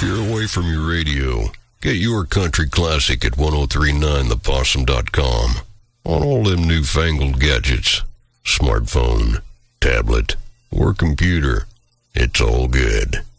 If you're away from your radio, get your country classic at 1039thepossum.com. On all them newfangled gadgets, smartphone, tablet, or computer, it's all good.